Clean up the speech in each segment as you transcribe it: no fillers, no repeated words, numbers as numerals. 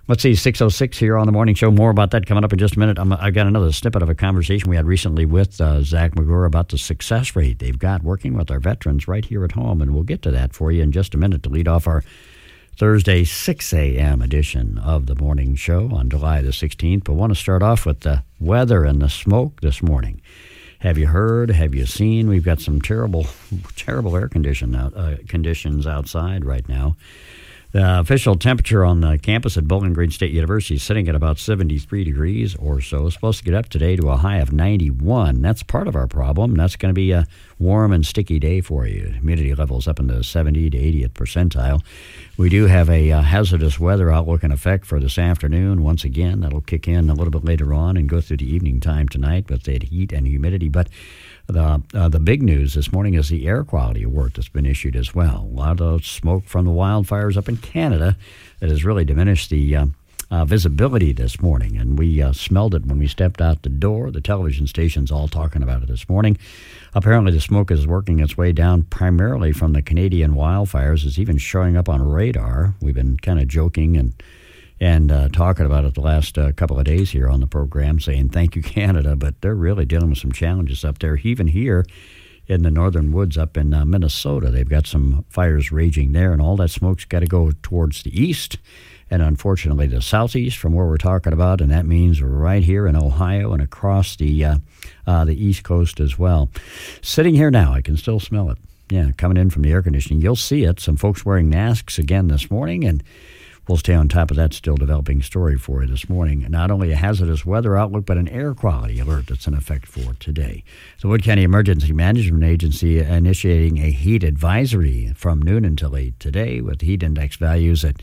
Let's see, 6:06 here on the morning show. More about that coming up in just a minute. I got another snippet of a conversation we had recently with Zach Magura about the success rate they've got working with our veterans right here at home, and we'll get to that for you in just a minute to lead off our Thursday 6 a.m. edition of the morning show on July the 16th. But I want to start off with the weather and the smoke this morning. Have you heard? Have you seen? We've got some terrible air conditions outside right now. The official temperature on the campus at Bowling Green State University is sitting at about 73 degrees or so. It's supposed to get up today to a high of 91. That's part of our problem. That's going to be a warm and sticky day for you. Humidity levels up in the 70 to 80th percentile. We do have a hazardous weather outlook in effect for this afternoon. Once again, that'll kick in a little bit later on and go through the evening time tonight with that heat and humidity. But the big news this morning is the air quality alert that's been issued as well. A lot of smoke from the wildfires up in Canada that has really diminished the visibility this morning. And we smelled it when we stepped out the door. The television station's all talking about it this morning. Apparently the smoke is working its way down primarily from the Canadian wildfires. It's even showing up on radar. We've been kind of joking and talking about it the last couple of days here on the program, saying thank you, Canada, but they're really dealing with some challenges up there. Even here in the northern woods up in Minnesota, they've got some fires raging there, and all that smoke's got to go towards the east and unfortunately the southeast from where we're talking about, and that means right here in Ohio and across the east coast as well. Sitting here now, I can still smell it. Yeah, coming in from the air conditioning. You'll see it. Some folks wearing masks again this morning, and we'll stay on top of that still developing story for you this morning. Not only a hazardous weather outlook, but an air quality alert that's in effect for today. The Wood County Emergency Management Agency initiating a heat advisory from noon until 8 today with heat index values at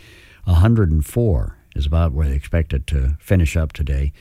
104 is about where they expect it to finish up today.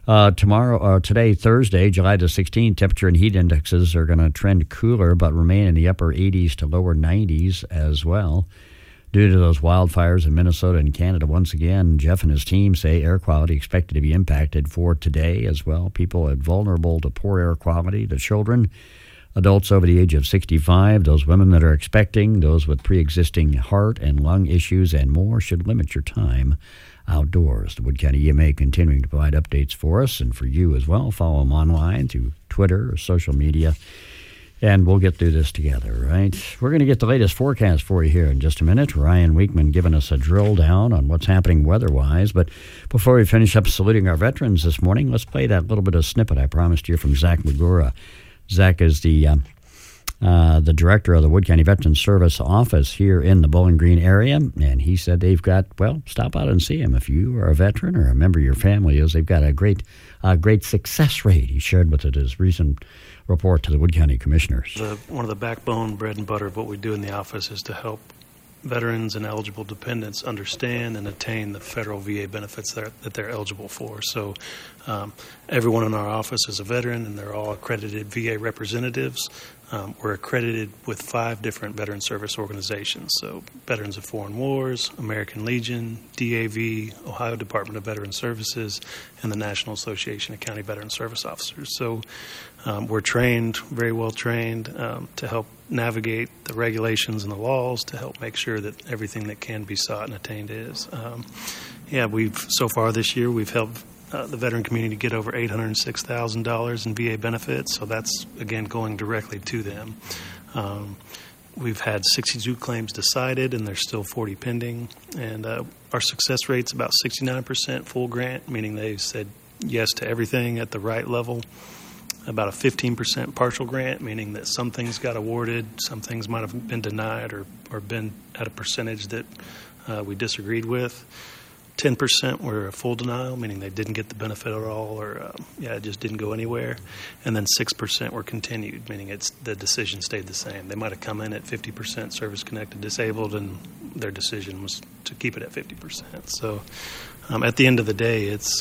Today, Thursday, July the 16th, temperature and heat indexes are going to trend cooler but remain in the upper 80s to lower 90s as well. Due to those wildfires in Minnesota and Canada, once again, Jeff and his team say air quality expected to be impacted for today as well. People are vulnerable to poor air quality, the children, adults over the age of 65, those women that are expecting, those with pre-existing heart and lung issues, and more should limit your time outdoors. The Wood County EMA continuing to provide updates for us and for you as well. Follow them online through Twitter or social media. And we'll get through this together, right? We're going to get the latest forecast for you here in just a minute. Ryan Weekman giving us a drill down on what's happening weather-wise. But before we finish up saluting our veterans this morning, let's play that little bit of snippet I promised you from Zach Magura. Zach is the director of the Wood County Veterans Service office here in the Bowling Green area. And he said they've got, well, stop out and see him. If you are a veteran or a member of your family is, they've got a great success rate. He shared with it his recent report to the Wood County Commissioners. One of the backbone, bread and butter of what we do in the office is to help veterans and eligible dependents understand and attain the federal VA benefits that they're eligible for. So everyone in our office is a veteran, and they're all accredited VA representatives. We're accredited with 5 different veteran service organizations. So Veterans of Foreign Wars, American Legion, DAV, Ohio Department of Veteran Services, and the National Association of County Veteran Service Officers. So we're trained, very well trained, to help navigate the regulations and the laws to help make sure that everything that can be sought and attained is. So far this year, we've helped the veteran community get over $806,000 in VA benefits, so that's, again, going directly to them. We've had 62 claims decided, and there's still 40 pending, and our success rate's about 69% full grant, meaning they've said yes to everything at the right level. About a 15% partial grant, meaning that some things got awarded, some things might have been denied or been at a percentage that we disagreed with. 10% were a full denial, meaning they didn't get the benefit at all, or it just didn't go anywhere. And then 6% were continued, meaning the decision stayed the same. They might have come in at 50% service-connected disabled, and their decision was to keep it at 50%. So at the end of the day, it's,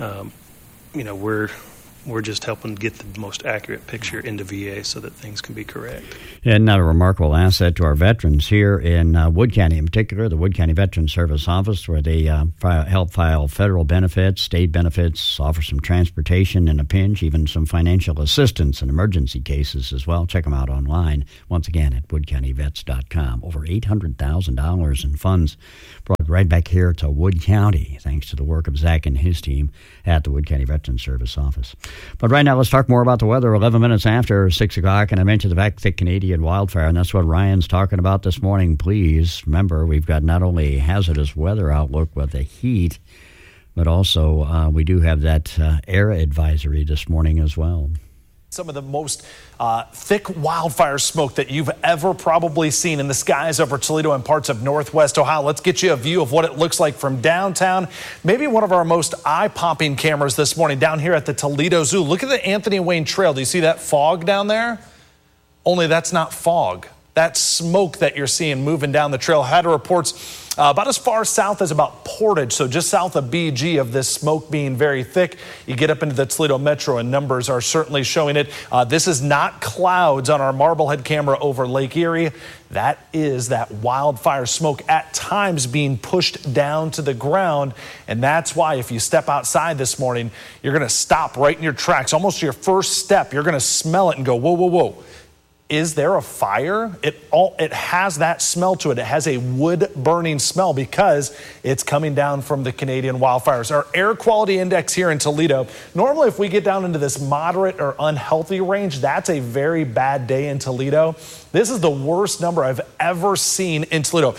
we're just helping get the most accurate picture into VA so that things can be correct. And a remarkable asset to our veterans here in Wood County, in particular, the Wood County Veterans Service Office, where they help file federal benefits, state benefits, offer some transportation in a pinch, even some financial assistance in emergency cases as well. Check them out online, once again, at woodcountywets.com. Over $800,000 in funds brought right back here to Wood County, thanks to the work of Zach and his team at the Wood County Veterans Service Office. But right now, let's talk more about the weather. 11 minutes after 6 o'clock, and I mentioned the back thick Canadian wildfire, and that's what Ryan's talking about this morning. Please remember, we've got not only hazardous weather outlook with the heat, but also we do have that air advisory this morning as well. Some of the most thick wildfire smoke that you've ever probably seen in the skies over Toledo and parts of northwest Ohio. Let's get you a view of what it looks like from downtown. Maybe one of our most eye-popping cameras this morning down here at the Toledo Zoo. Look at the Anthony Wayne Trail. Do you see that fog down there? Only that's not fog. That's smoke that you're seeing moving down the trail. Had reports about as far south as about Portage, so just south of BG, of this smoke being very thick. You get up into the Toledo Metro and numbers are certainly showing it. This is not clouds on our Marblehead camera over Lake Erie. That is that wildfire smoke at times being pushed down to the ground. And that's why if you step outside this morning, you're going to stop right in your tracks. Almost your first step, you're going to smell it and go, whoa, whoa, whoa. Is there a fire? It has that smell to it. It has a wood burning smell because it's coming down from the Canadian wildfires. Our air quality index here in Toledo, normally if we get down into this moderate or unhealthy range, that's a very bad day in Toledo. This is the worst number I've ever seen in Toledo.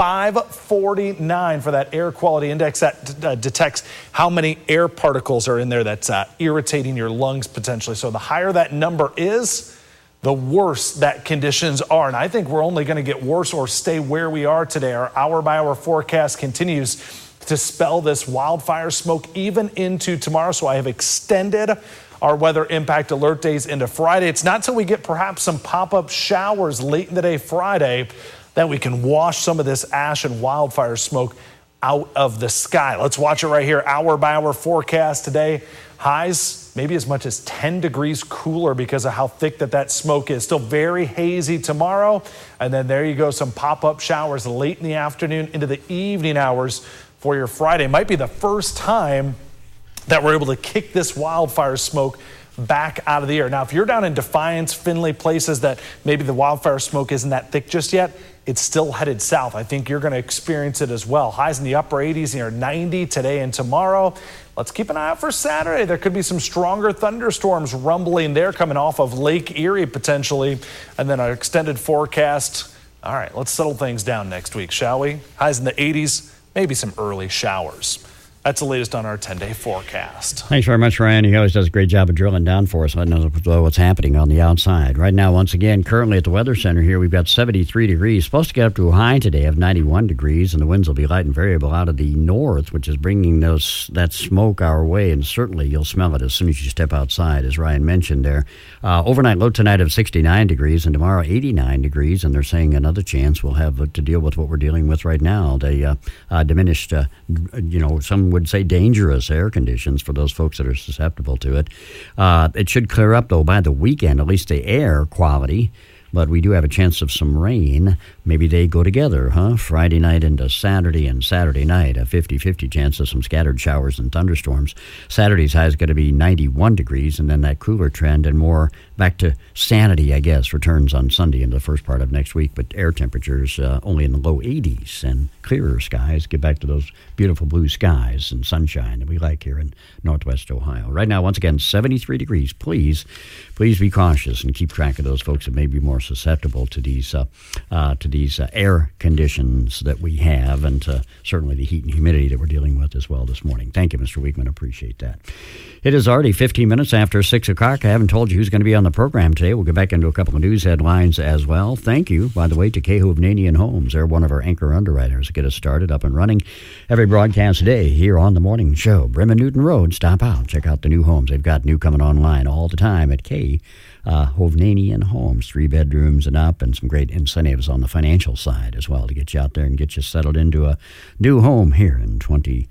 549 for that air quality index that detects how many air particles are in there that's irritating your lungs potentially. So the higher that number is, the worse that conditions are. And I think we're only going to get worse or stay where we are today. Our hour-by-hour forecast continues to spell this wildfire smoke even into tomorrow. So I have extended our weather impact alert days into Friday. It's not till we get perhaps some pop-up showers late in the day Friday that we can wash some of this ash and wildfire smoke out of the sky. Let's watch it right here. Hour-by-hour forecast today. Highs maybe as much as 10 degrees cooler because of how thick that smoke is. Still very hazy tomorrow. And then there you go, some pop-up showers late in the afternoon into the evening hours for your Friday. Might be the first time that we're able to kick this wildfire smoke back out of the air. Now, if you're down in Defiance, Findlay, places that maybe the wildfire smoke isn't that thick just yet, it's still headed south. I think you're going to experience it as well. Highs in the upper 80s, near 90 today and tomorrow. Let's keep an eye out for Saturday. There could be some stronger thunderstorms rumbling there coming off of Lake Erie potentially. And then our extended forecast. All right, let's settle things down next week, shall we? Highs in the 80s, maybe some early showers. That's the latest on our 10-day forecast. Thanks very much, Ryan. He always does a great job of drilling down for us, letting us know what's happening on the outside. Right now, once again, currently at the Weather Center here, we've got 73 degrees. Supposed to get up to a high today of 91 degrees, and the winds will be light and variable out of the north, which is bringing that smoke our way, and certainly you'll smell it as soon as you step outside, as Ryan mentioned there. Overnight low tonight of 69 degrees, and tomorrow 89 degrees, and they're saying another chance we'll have to deal with what we're dealing with right now. They diminished, some would say dangerous air conditions for those folks that are susceptible to it. It should clear up, though, by the weekend, at least the air quality. But we do have a chance of some rain. Maybe they go together, huh? Friday night into Saturday and Saturday night, a 50-50 chance of some scattered showers and thunderstorms. Saturday's high is going to be 91 degrees, and then that cooler trend and more back to sanity, I guess, returns on Sunday in the first part of next week. But air temperatures only in the low 80s and clearer skies. Get back to those beautiful blue skies and sunshine that we like here in northwest Ohio. Right now, once again, 73 degrees. Please be cautious and keep track of those folks that may be more susceptible to these air conditions that we have, and certainly the heat and humidity that we're dealing with as well this morning. Thank you, Mr. Weekman. Appreciate that. It is already 15 minutes after 6 o'clock. I haven't told you who's going to be on the program today. We'll get back into a couple of news headlines as well. Thank you, by the way, to Hovnanian Homes. They're one of our anchor underwriters to get us started up and running every broadcast day here on the morning show. Bremen Newton Road. Stop out. Check out the new homes. They've got new coming online all the time at Hovnanian Homes, 3 bedrooms and up, and some great incentives on the financial side as well to get you out there and get you settled into a new home here in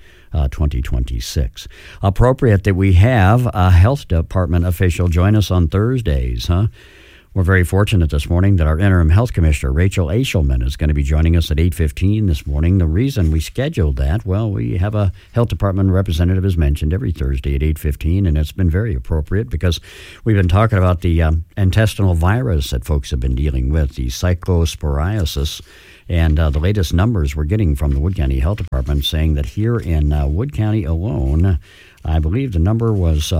2026. Appropriate that we have a health department official join us on Thursdays, huh? We're very fortunate this morning that our interim health commissioner, Rachel Eshelman, is going to be joining us at 8:15 this morning. The reason we scheduled that, well, we have a health department representative, as mentioned, every Thursday at 8:15, and it's been very appropriate because we've been talking about the intestinal virus that folks have been dealing with, the cyclosporiasis. And the latest numbers we're getting from the Wood County Health Department saying that here in Wood County alone, I believe the number was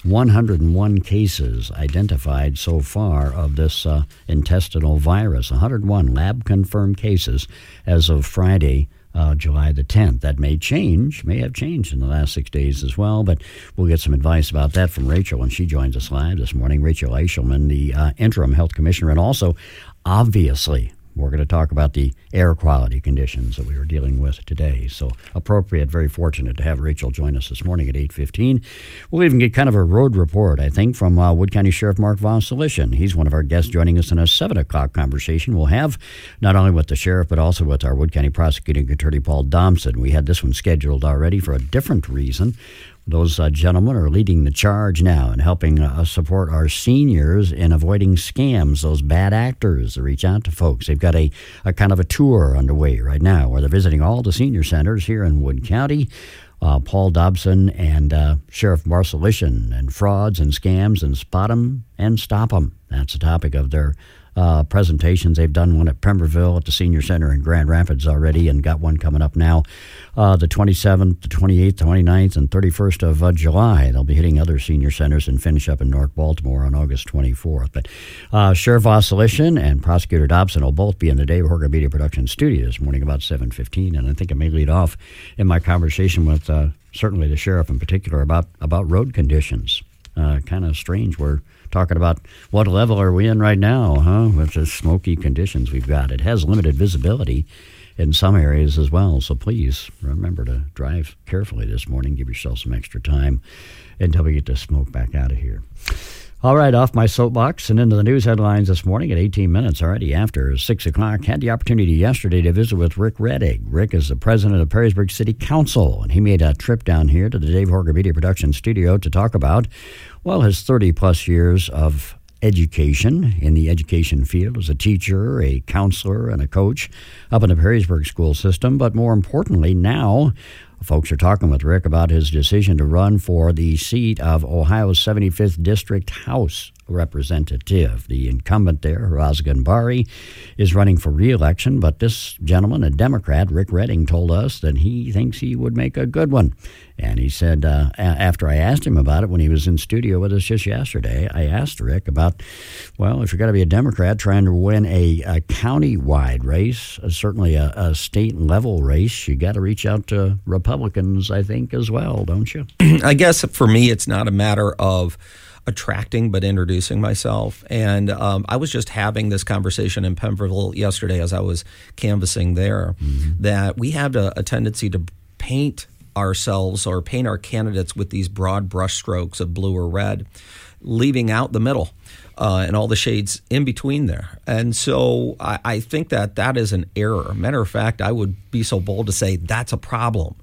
101 cases identified so far of this intestinal virus, 101 lab-confirmed cases as of Friday, July the 10th. That may have changed in the last 6 days as well, but we'll get some advice about that from Rachel when she joins us live this morning. Rachel Eichelman, the interim health commissioner, and also, obviously, we're going to talk about the air quality conditions that we are dealing with today. So appropriate, very fortunate to have Rachel join us this morning at 8:15. We'll even get kind of a road report, I think, from Wood County Sheriff Mark Vasilishin. He's one of our guests joining us in a 7 o'clock conversation we'll have not only with the sheriff, but also with our Wood County prosecuting attorney, Paul Dobson. We had this one scheduled already for a different reason. Those gentlemen are leading the charge now and helping support our seniors in avoiding scams, those bad actors that reach out to folks. They've got a kind of a tour underway right now where they're visiting all the senior centers here in Wood County. Paul Dobson and Sheriff Vasilishin, and frauds and scams, and spot them and stop them. That's the topic of their presentations. They've done one at Pemberville at the Senior Center in Grand Rapids already, and got one coming up now the 27th, the 28th, 29th, and 31st of July. They'll be hitting other senior centers and finish up in North Baltimore on August 24th. But Sheriff Vasilishin and Prosecutor Dobson will both be in the Dave Horgan Media Production studio this morning about 7:15, and I think it may lead off in my conversation with certainly the sheriff in particular about road conditions. Kind of strange. We're talking about what level are we in right now, huh? With the smoky conditions we've got. It has limited visibility in some areas as well. So please remember to drive carefully this morning. Give yourself some extra time until we get the smoke back out of here. All right, off my soapbox and into the news headlines this morning at 18 minutes already after 6 o'clock. Had the opportunity yesterday to visit with Rick Rettig. Rick is the president of Perrysburg City Council, and he made a trip down here to the Dave Horgan Media Production studio to talk about, well, his 30-plus years of education in the education field as a teacher, a counselor, and a coach up in the Perrysburg school system. But more importantly, now folks are talking with Rick about his decision to run for the seat of Ohio's 75th District House representative. The incumbent there, Razgan Bari, is running for re-election, but this gentleman, a Democrat, Rick Rettig, told us that he thinks he would make a good one. And he said, after I asked him about it when he was in studio with us just yesterday, I asked Rick about, well, if you're going to be a Democrat trying to win a county-wide race, certainly a state-level race, you got to reach out to Republicans, I think, as well, don't you? I guess for me, it's not a matter of attracting, but introducing myself. And I was just having this conversation in Pemberville yesterday as I was canvassing there, that we have a tendency to paint ourselves or paint our candidates with these broad brushstrokes of blue or red, leaving out the middle and all the shades in between there. And so I think that is an error. Matter of fact, I would be so bold to say that's a problem.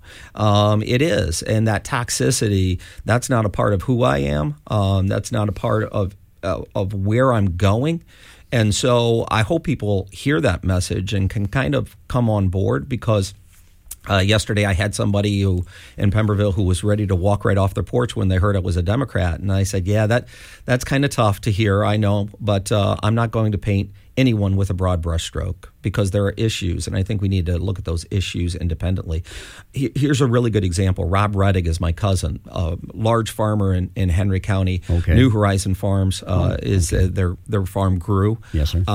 It is. And that toxicity, that's not a part of who I am. That's not a part of where I'm going. And so I hope people hear that message and can kind of come on board, because yesterday I had somebody who in Pemberville who was ready to walk right off their porch when they heard it was a Democrat. And I said, yeah, that's kind of tough to hear, I know, but I'm not going to paint anyone with a broad brushstroke, because there are issues, and I think we need to look at those issues independently. Here's a really good example. Rob Rettig is my cousin, a large farmer in Henry County. Okay. New Horizon Farms their farm grew. Yes, sir.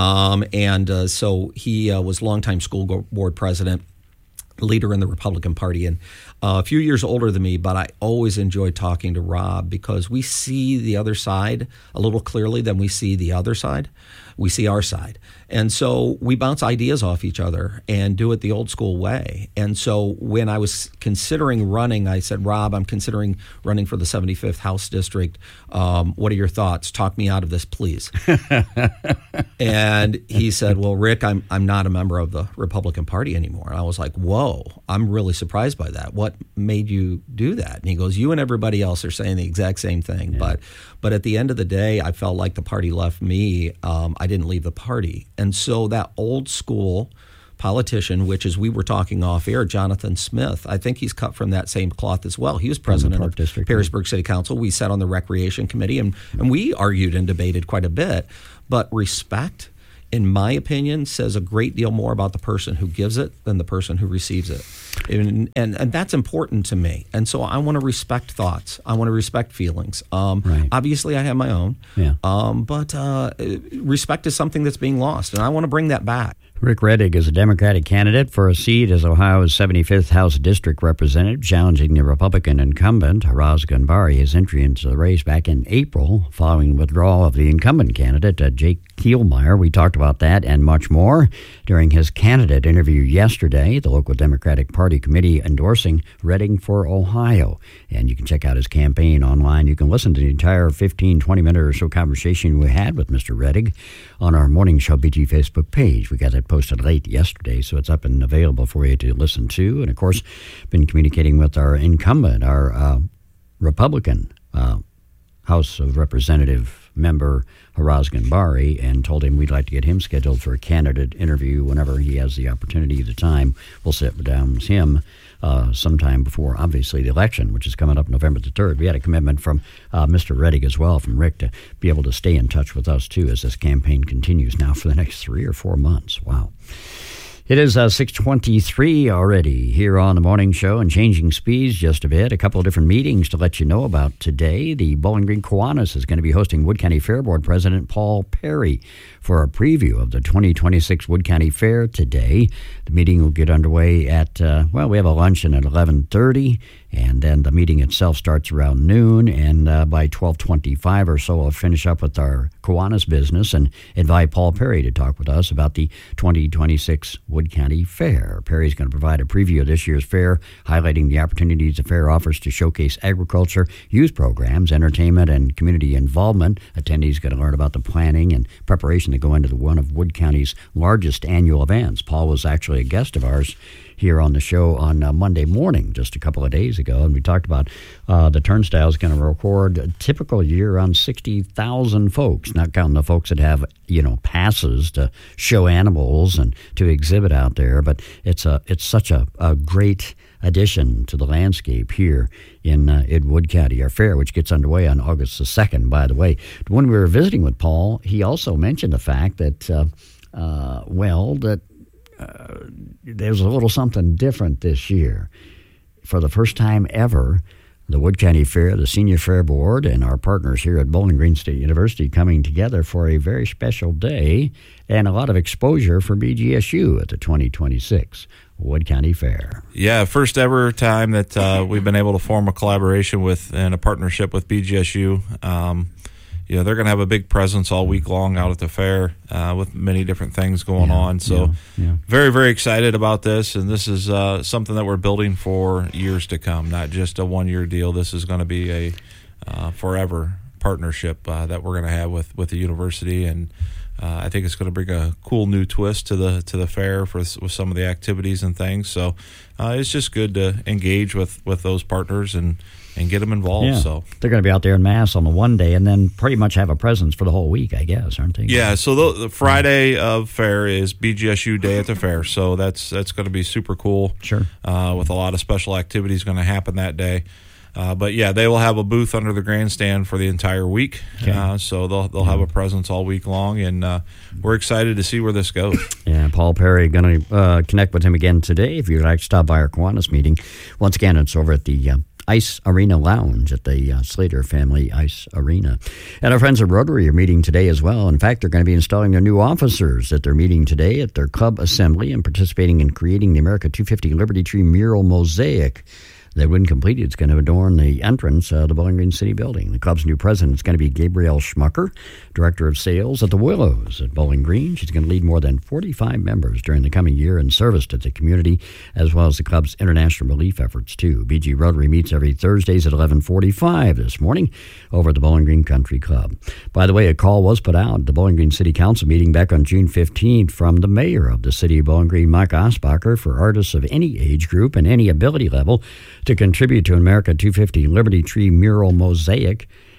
So he was longtime school board president, leader in the Republican Party, and a few years older than me, but I always enjoyed talking to Rob, because we see the other side a little clearly than we see the other side. We see our side. And so we bounce ideas off each other and do it the old school way. And so when I was considering running, I said, Rob, I'm considering running for the 75th House District. What are your thoughts? Talk me out of this, please. And he said, well, Rick, I'm not a member of the Republican Party anymore. And I was like, whoa, I'm really surprised by that. What made you do that? And he goes, you and everybody else are saying the exact same thing. Yeah. But at the end of the day, I felt like the party left me. I didn't leave the party. And so that old school politician, which is, we were talking off air, Jonathan Smith, I think he's cut from that same cloth as well. He was president of Perrysburg City Council. We sat on the Recreation Committee, and we argued and debated quite a bit. But respect in my opinion, says a great deal more about the person who gives it than the person who receives it. And that's important to me. And so I want to respect thoughts. I want to respect feelings. Right. Obviously, I have my own. Yeah. But respect is something that's being lost, and I want to bring that back. Rick Rettig is a Democratic candidate for a seat as Ohio's 75th House District Representative, challenging the Republican incumbent, Haraz Ganbari. His entry into the race back in April, following withdrawal of the incumbent candidate, Jake Kielmeyer. We talked about that and much more during his candidate interview yesterday. The local Democratic Party committee endorsing Rettig for Ohio. And you can check out his campaign online. You can listen to the entire 15, 20-minute or so conversation we had with Mr. Rettig on our Morning Show BG Facebook page. We got that posted late yesterday, so it's up and available for you to listen to. And, of course, been communicating with our incumbent, our Republican House of Representative member, Haraz Ganbari, and told him we'd like to get him scheduled for a candidate interview whenever he has the opportunity, the time. We'll sit down with him sometime before, obviously, the election, which is coming up November the 3rd. We had a commitment from Mr. Rettig as well, from Rick, to be able to stay in touch with us, too, as this campaign continues now for the next 3 or 4 months. Wow. It is 6:23 already here on the morning show, and changing speeds just a bit. A couple of different meetings to let you know about today. The Bowling Green Kiwanis is going to be hosting Wood County Fair Board President Paul Perry for a preview of the 2026 Wood County Fair today. The meeting will get underway at, we have a luncheon at 11:30, and then the meeting itself starts around noon, and by 12:25 or so, I'll finish up with our Kiwanis business and invite Paul Perry to talk with us about the 2026 Wood County Fair. Perry's going to provide a preview of this year's fair, highlighting the opportunities the fair offers to showcase agriculture, youth programs, entertainment, and community involvement. Attendees going to learn about the planning and preparation to go into one of Wood County's largest annual events. Paul was actually a guest of ours here on the show on Monday morning, just a couple of days ago, and we talked about the Turnstile is going to record a typical year around 60,000 folks, not counting the folks that have, passes to show animals and to exhibit out there. But it's such a great addition to the landscape here in Wood County. Our fair, which gets underway on August the 2nd, by the way. When we were visiting with Paul, he also mentioned the fact that, there's a little something different this year. For the first time ever, the Wood County Fair, the Senior Fair Board, and our partners here at Bowling Green State University coming together for a very special day and a lot of exposure for BGSU at the 2026 Wood County Fair. Yeah, first ever time that we've been able to form a collaboration with and a partnership with BGSU. They're going to have a big presence all week long out at the fair with many different things going on. So very, very excited about this. And this is something that we're building for years to come, not just a one-year deal. This is going to be a forever partnership that we're going to have with the university. And I think it's going to bring a cool new twist to the fair with some of the activities and things. So it's just good to engage with those partners and get them involved. Yeah. So they're going to be out there in mass on the one day and then pretty much have a presence for the whole week, I guess, aren't they? Yeah, so the Friday of fair is BGSU Day at the fair, so that's going to be super cool. Sure. With a lot of special activities going to happen that day. But yeah, they will have a booth under the grandstand for the entire week. Okay. So they'll have a presence all week long, and we're excited to see where this goes. Yeah, Paul Perry, going to connect with him again today. If you'd like to stop by our Kiwanis meeting, once again, it's over at the Ice Arena Lounge at the Slater Family Ice Arena. And our friends at Rotary are meeting today as well. In fact, they're going to be installing their new officers at their meeting today at their club assembly and participating in creating the America 250 Liberty Tree mural mosaic that, when completed, is going to adorn the entrance of the Bowling Green City Building. The club's new president is going to be Gabrielle Schmucker, Director of Sales at the Willows at Bowling Green. She's going to lead more than 45 members during the coming year in service to the community, as well as the club's international relief efforts, too. BG Rotary meets every Thursdays at 11:45 this morning over at the Bowling Green Country Club. By the way, a call was put out at the Bowling Green City Council meeting back on June 15th from the mayor of the city of Bowling Green, Mike Osbacher, for artists of any age group and any ability level to contribute to America 250 Liberty Tree mural mosaic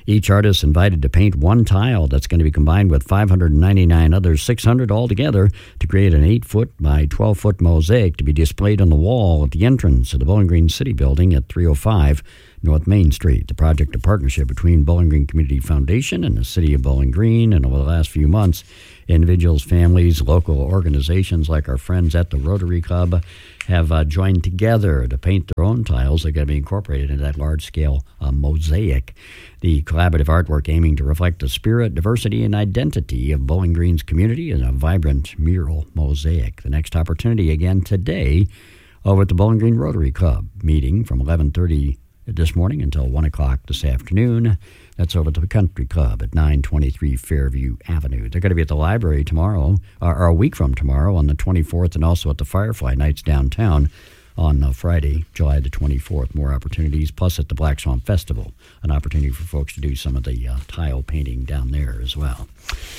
Each artist invited to paint one tile that's going to be combined with 599 others, 600 altogether, to create an 8-foot by 12-foot mosaic to be displayed on the wall at the entrance of the Bowling Green City Building at 305 North Main Street. The project, a partnership between Bowling Green Community Foundation and the City of Bowling Green, and over the last few months, individuals, families, local organizations like our friends at the Rotary Club have joined together to paint their own tiles that are going to be incorporated into that large-scale mosaic. The collaborative artwork aiming to reflect the spirit, diversity, and identity of Bowling Green's community in a vibrant mural mosaic. The next opportunity again today over at the Bowling Green Rotary Club, meeting from 11:30 this morning until 1 o'clock this afternoon. That's over at the Country Club at 923 Fairview Avenue. They're going to be at the library tomorrow, or a week from tomorrow, on the 24th, and also at the Firefly Nights downtown on Friday, July the 24th. More opportunities, plus at the Black Swamp Festival, an opportunity for folks to do some of the tile painting down there as well.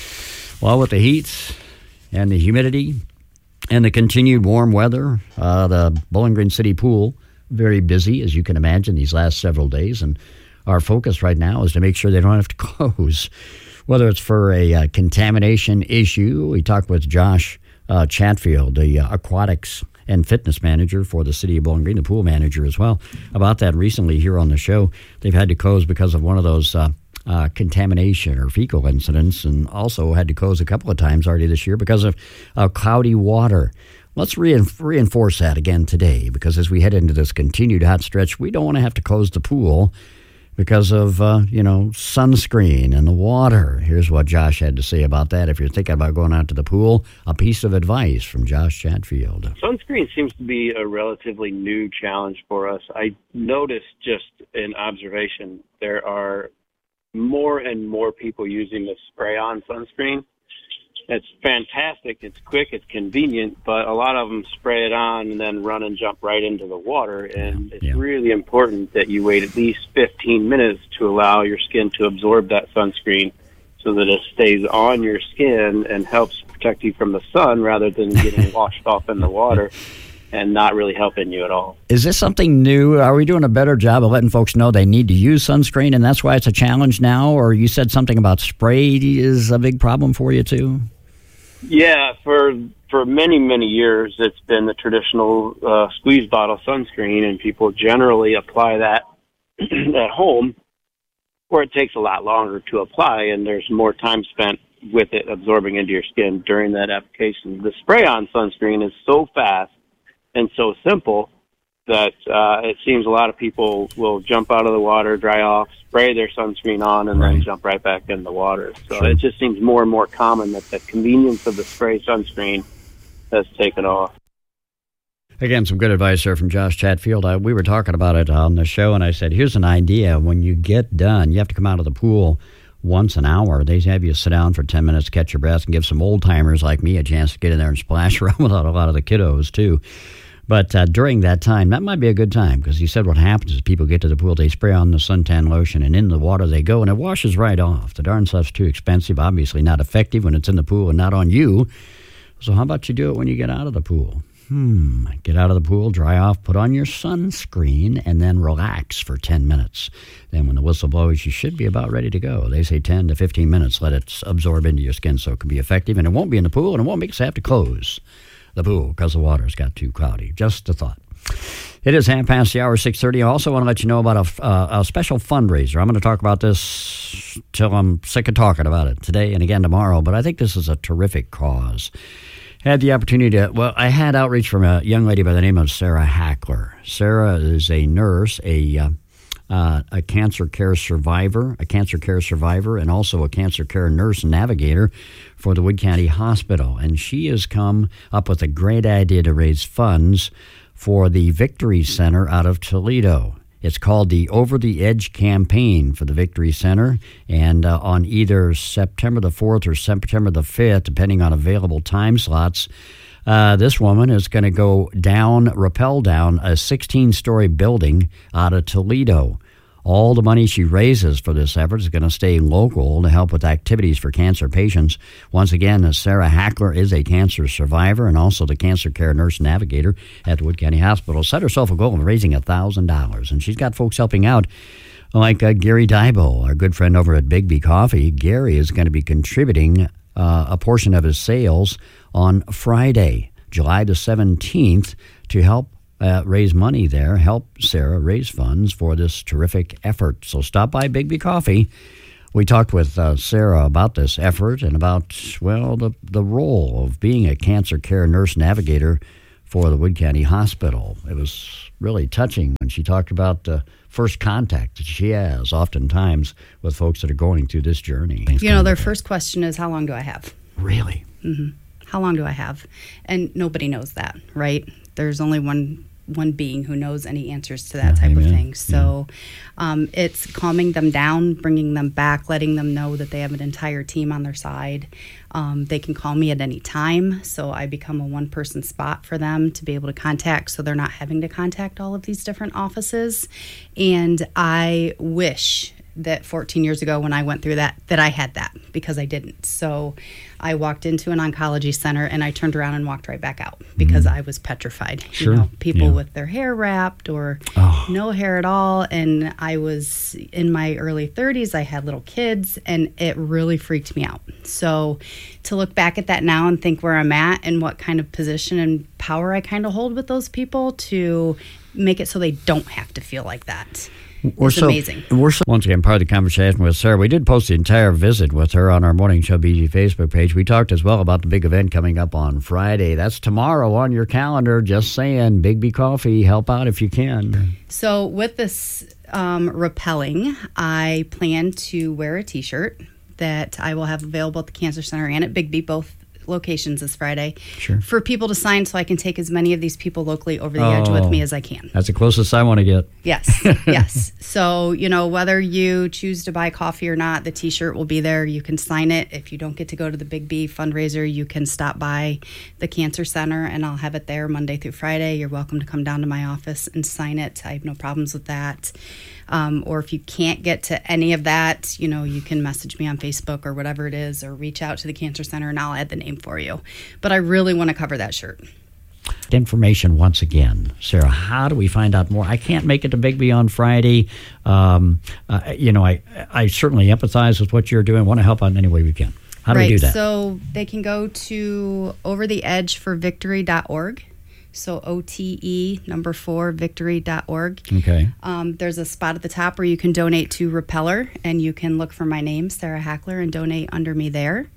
Well, with the heat and the humidity and the continued warm weather, the Bowling Green City Pool, very busy, as you can imagine, these last several days, and our focus right now is to make sure they don't have to close, whether it's for a contamination issue. We talked with Josh Chatfield, the aquatics and fitness manager for the City of Bowling Green, the pool manager as well, about that recently here on the show. They've had to close because of one of those contamination or fecal incidents, and also had to close a couple of times already this year because of cloudy water. Let's reinforce that again today, because as we head into this continued hot stretch, we don't want to have to close the pool because of, sunscreen and the water. Here's what Josh had to say about that. If you're thinking about going out to the pool, a piece of advice from Josh Chatfield. Sunscreen seems to be a relatively new challenge for us. I noticed just in observation, there are more and more people using the spray-on sunscreen. It's fantastic. It's quick. It's convenient. But a lot of them spray it on and then run and jump right into the water. And it's really important that you wait at least 15 minutes to allow your skin to absorb that sunscreen so that it stays on your skin and helps protect you from the sun rather than getting washed off in the water and not really helping you at all. Is this something new? Are we doing a better job of letting folks know they need to use sunscreen and that's why it's a challenge now? Or you said something about spray is a big problem for you too? Yeah, for many, many years, it's been the traditional squeeze bottle sunscreen, and people generally apply that at home, where it takes a lot longer to apply, and there's more time spent with it absorbing into your skin during that application. The spray-on sunscreen is so fast and so simple that it seems a lot of people will jump out of the water, dry off, spray their sunscreen on, and then jump right back in the water. So it just seems more and more common that the convenience of the spray sunscreen has taken off. Again, some good advice there from Josh Chatfield. We were talking about it on the show, and I said, here's an idea. When you get done, you have to come out of the pool once an hour. They have you sit down for 10 minutes, catch your breath, and give some old-timers like me a chance to get in there and splash around without a lot of the kiddos, too. But during that time, that might be a good time, because he said what happens is people get to the pool, they spray on the suntan lotion, and in the water they go, and it washes right off. The darn stuff's too expensive, obviously not effective when it's in the pool and not on you. So how about you do it when you get out of the pool? Get out of the pool, dry off, put on your sunscreen, and then relax for 10 minutes. Then when the whistle blows, you should be about ready to go. They say 10 to 15 minutes, let it absorb into your skin so it can be effective, and it won't be in the pool, and it won't make us have to close the pool because the water's got too cloudy. Just a thought. It is 6:30. I also want to let you know about a special fundraiser. I'm going to talk about this till I'm sick of talking about it today and again tomorrow, but I think this is a terrific cause. Had the opportunity I had outreach from a young lady by the name of Sarah Hackler. Sarah is a nurse, a cancer care survivor, and also a cancer care nurse navigator for the Wood County Hospital. And she has come up with a great idea to raise funds for the Victory Center out of Toledo. It's called the Over the Edge Campaign for the Victory Center, and on either September the 4th or September the 5th, depending on available time slots, this woman is going to rappel down a 16-story building out of Toledo. All the money she raises for this effort is going to stay local to help with activities for cancer patients. Once again, Sarah Hackler is a cancer survivor and also the cancer care nurse navigator at the Wood County Hospital. Set herself a goal of raising $1,000, and she's got folks helping out like Gary Daibo, our good friend over at Bigby Coffee. Gary is going to be contributing a portion of his sales on Friday, July the 17th, to help raise money there, help Sarah raise funds for this terrific effort. So stop by Bigby Coffee. We talked with Sarah about this effort and about, well, the role of being a cancer care nurse navigator for the Wood County Hospital. It was really touching when she talked about the first contact that she has oftentimes with folks that are going through this journey. You know, their first question is, how long do I have? Really? Mm-hmm. How long do I have? And nobody knows that, right? There's only one being who knows any answers to that type of thing. So it's calming them down, bringing them back, letting them know that they have an entire team on their side. They can call me at any time, so I become a one-person spot for them to be able to contact, so they're not having to contact all of these different offices. And I wish that 14 years ago when I went through that I had that, because I didn't. So I walked into an oncology center and I turned around and walked right back out because I was petrified. Sure. You know, people with their hair wrapped or no hair at all. And I was in my early 30s. I had little kids and it really freaked me out. So to look back at that now and think where I'm at and what kind of position and power I kind of hold with those people to make it so they don't have to feel like that. It's amazing. Once again, part of the conversation with Sarah. We did post the entire visit with her on our Morning Show BG Facebook page. We talked as well about the big event coming up on Friday. That's tomorrow on your calendar. Just saying, Bigby Coffee, help out if you can. So with this rappelling, I plan to wear a T-shirt that I will have available at the Cancer Center and at Bigby, both locations this Friday, for people to sign so I can take as many of these people locally over the edge with me as I can. That's the closest I want to get. Yes, yes. So, you know, whether you choose to buy coffee or not, the T-shirt will be there. You can sign it. If you don't get to go to the Bigby fundraiser, you can stop by the Cancer Center and I'll have it there Monday through Friday. You're welcome to come down to my office and sign it. I have no problems with that. Or if you can't get to any of that, you know, you can message me on Facebook or whatever it is, or reach out to the Cancer Center and I'll add the name for you. But I really want to cover that shirt. Information once again, Sarah. How do we find out more? I can't make it to Bigby on Friday. You know, I certainly empathize with what you're doing. Want to help out in any way we can. How do we do that? So they can go to overtheedgeforvictory.org. So OTE 4victory.org. Okay. There's a spot at the top where you can donate to Repeller, and you can look for my name, Sarah Hackler, and donate under me there.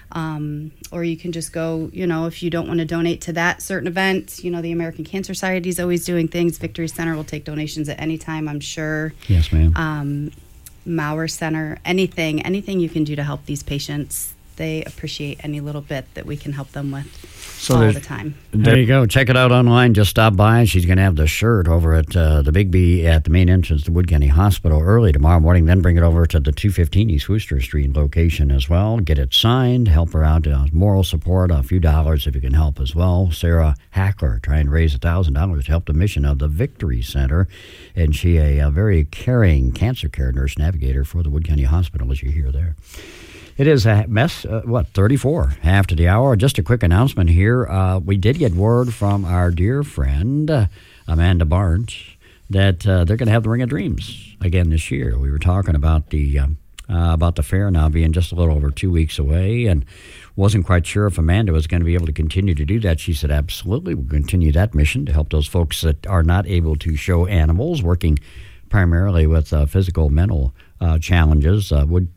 Or you can just go, you know, if you don't want to donate to that certain event, you know, the American Cancer Society is always doing things. Victory Center will take donations at any time, I'm sure. Yes, ma'am. Maurer Center, anything you can do to help these patients. They appreciate any little bit that we can help them with all the time. There you go. Check it out online. Just stop by. She's going to have the shirt over at the Bigby at the main entrance to Wood County Hospital early tomorrow morning. Then bring it over to the 215 East Wooster Street location as well. Get it signed. Help her out. Moral support, a few dollars if you can help as well. Sarah Hackler trying to raise $1,000 to help the mission of the Victory Center. And she a very caring cancer care nurse navigator for the Wood County Hospital, as you hear there. It is a mess, 34 after the hour. Just a quick announcement here. We did get word from our dear friend, Amanda Barnes, that they're going to have the Ring of Dreams again this year. We were talking about the fair now being just a little over 2 weeks away, and wasn't quite sure if Amanda was going to be able to continue to do that. She said, absolutely, we'll continue that mission to help those folks that are not able to show animals, working primarily with physical, mental challenges.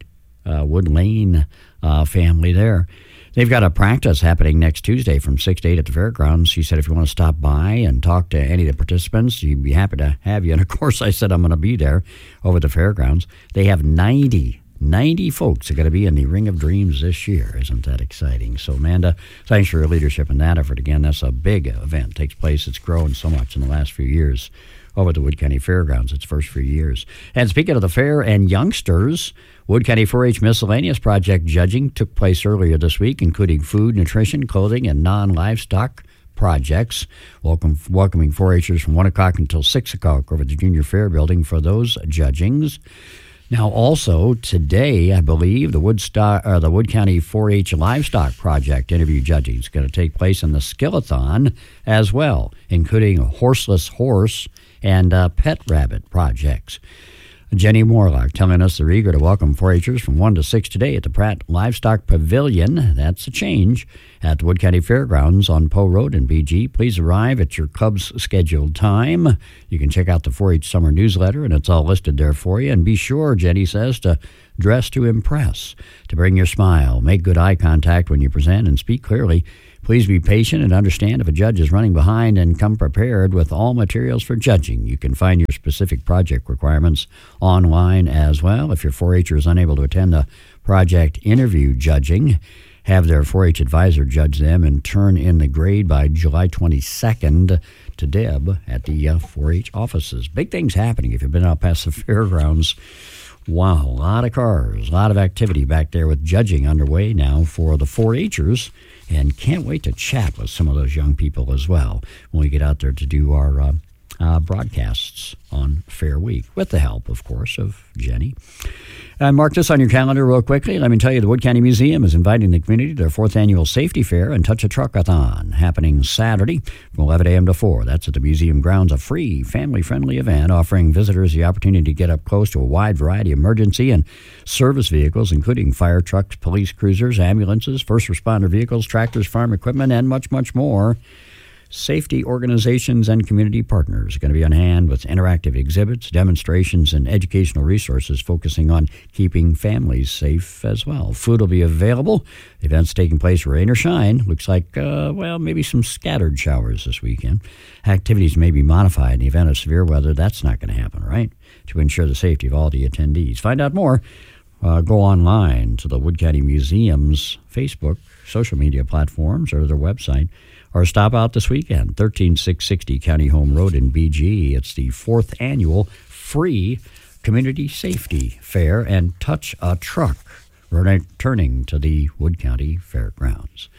Wood Lane family there. They've got a practice happening next Tuesday from 6 to 8 at the fairgrounds. She said if you want to stop by and talk to any of the participants, she'd be happy to have you. And, of course, I said I'm going to be there over the fairgrounds. They have 90 folks that are going to be in the Ring of Dreams this year. Isn't that exciting? So, Amanda, thanks for your leadership in that effort. Again, that's a big event. It takes place. It's grown so much in the last few years over at the Wood County Fairgrounds, its first few years. And speaking of the fair and youngsters, Wood County 4-H Miscellaneous Project judging took place earlier this week, including food, nutrition, clothing, and non-livestock projects. Welcoming 4-Hers from 1 o'clock until 6 o'clock over at the Junior Fair building for those judgings. Now, also today, I believe, the Wood County 4-H Livestock Project interview judging is going to take place in the Skillathon as well, including horseless horse and pet rabbit projects. Jenny Morlock telling us they're eager to welcome 4-H'ers from 1 to 6 today at the Pratt Livestock Pavilion. That's a change at the Wood County Fairgrounds on Poe Road in BG. Please arrive at your club's scheduled time. You can check out the 4-H summer newsletter, and it's all listed there for you. And be sure, Jenny says, to dress to impress, to bring your smile, make good eye contact when you present, and speak clearly. Please be patient and understand if a judge is running behind, and come prepared with all materials for judging. You can find your specific project requirements online as well. If your 4-H'er is unable to attend the project interview judging, have their 4-H advisor judge them and turn in the grade by July 22nd to Deb at the 4-H offices. Big things happening if you've been out past the fairgrounds. Wow, a lot of cars, a lot of activity back there with judging underway now for the 4-H'ers. And can't wait to chat with some of those young people as well when we get out there to do our broadcasts on Fair Week, with the help, of course, of Jenny. And mark this on your calendar real quickly. Let me tell you, the Wood County Museum is inviting the community to their 4th annual Safety Fair and Touch a Truckathon, happening Saturday from 11 a.m. to 4. That's at the museum grounds, a free, family-friendly event offering visitors the opportunity to get up close to a wide variety of emergency and service vehicles, including fire trucks, police cruisers, ambulances, first responder vehicles, tractors, farm equipment, and much, much more. Safety organizations and community partners are going to be on hand with interactive exhibits, demonstrations, and educational resources focusing on keeping families safe as well. Food will be available. The event's taking place rain or shine. Looks like, maybe some scattered showers this weekend. Activities may be modified in the event of severe weather. That's not going to happen, right? To ensure the safety of all the attendees. Find out more. Go online to the Wood County Museum's Facebook, social media platforms, or their website. Or stop out this weekend, 13660 County Home Road in BG. It's the 4th annual free Community Safety Fair and Touch a Truck, returning to the Wood County Fairgrounds.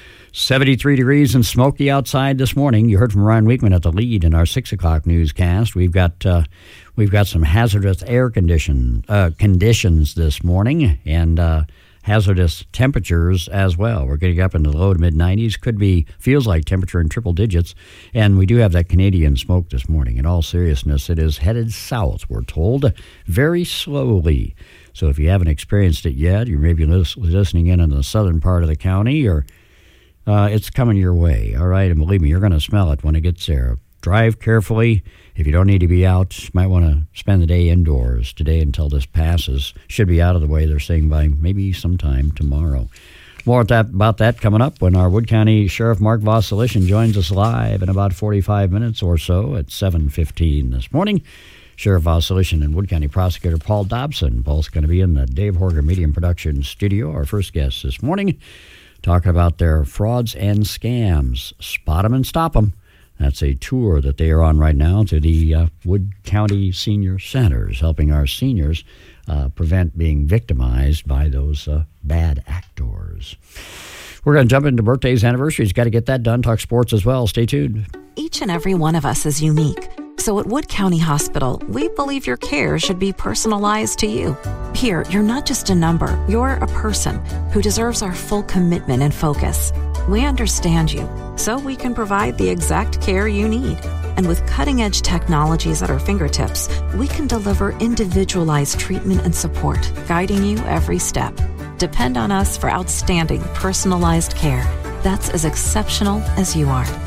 73 degrees and smoky outside this morning. You heard from Ryan Weekman at the lead in our 6 o'clock newscast. We've got some hazardous air conditions this morning, and hazardous temperatures as well. We're getting up into the low to mid-90s. Feels like temperature in triple digits. And we do have that Canadian smoke this morning. In all seriousness, it is headed south, we're told, very slowly. So if you haven't experienced it yet, you may be listening in the southern part of the county, or it's coming your way. All right, and believe me, you're going to smell it when it gets there. Drive carefully. If you don't need to be out, you might want to spend the day indoors today until this passes. Should be out of the way, they're saying, by maybe sometime tomorrow. More about that coming up when our Wood County Sheriff Mark Vasilishin joins us live in about 45 minutes or so at 7:15 this morning. Sheriff Vasilishin and Wood County Prosecutor Paul Dobson both going to be in the Dave Horger Medium Production Studio. Our first guest this morning, talking about their frauds and scams. Spot them and stop them. That's a tour that they are on right now to the Wood County Senior Centers, helping our seniors prevent being victimized by those bad actors. We're going to jump into birthdays, anniversaries. Got to get that done. Talk sports as well. Stay tuned. Each and every one of us is unique. So at Wood County Hospital, we believe your care should be personalized to you. Here, you're not just a number. You're a person who deserves our full commitment and focus. We understand you, so we can provide the exact care you need. And with cutting-edge technologies at our fingertips, we can deliver individualized treatment and support, guiding you every step. Depend on us for outstanding, personalized care that's as exceptional as you are.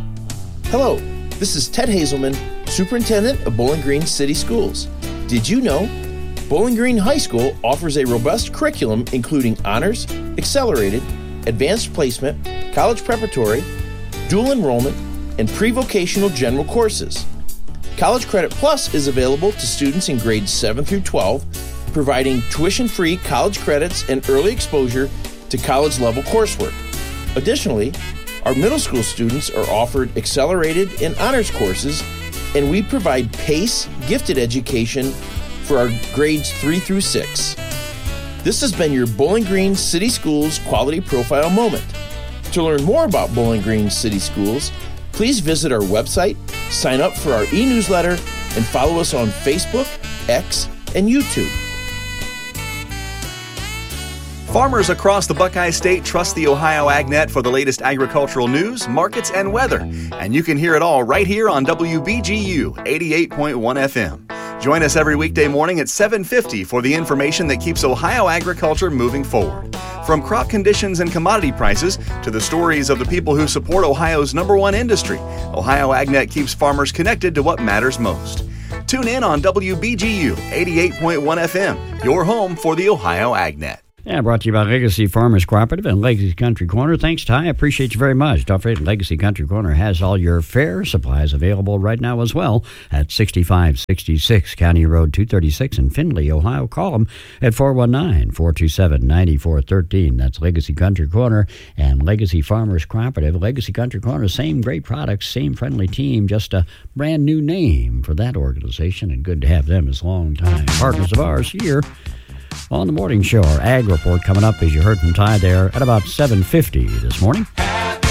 Hello, this is Ted Hazelman, Superintendent of Bowling Green City Schools. Did you know Bowling Green High School offers a robust curriculum including honors, accelerated, advanced placement, college preparatory, dual enrollment, and pre-vocational general courses. College Credit Plus is available to students in grades 7 through 12, providing tuition-free college credits and early exposure to college-level coursework. Additionally, our middle school students are offered accelerated and honors courses, and we provide PACE gifted education for our grades 3 through 6. This has been your Bowling Green City Schools Quality Profile Moment. To learn more about Bowling Green City Schools, please visit our website, sign up for our e-newsletter, and follow us on Facebook, X, and YouTube. Farmers across the Buckeye State trust the Ohio AgNet for the latest agricultural news, markets, and weather. And you can hear it all right here on WBGU 88.1 FM. Join us every weekday morning at 7:50 for the information that keeps Ohio agriculture moving forward. From crop conditions and commodity prices to the stories of the people who support Ohio's #1 industry, Ohio AgNet keeps farmers connected to what matters most. Tune in on WBGU 88.1 FM, your home for the Ohio AgNet. Yeah, brought to you by Legacy Farmers Cooperative and Legacy Country Corner. Thanks, Ty. I appreciate you very much. Don't forget, Legacy Country Corner has all your fair supplies available right now as well at 6566 County Road 236 in Findlay, Ohio. Call them at 419-427-9413. That's Legacy Country Corner and Legacy Farmers Cooperative. Legacy Country Corner, same great products, same friendly team, just a brand new name for that organization, and good to have them as long-time partners of ours here on the morning show. Our Ag Report coming up, as you heard from Ty there, at about 7:50 this morning.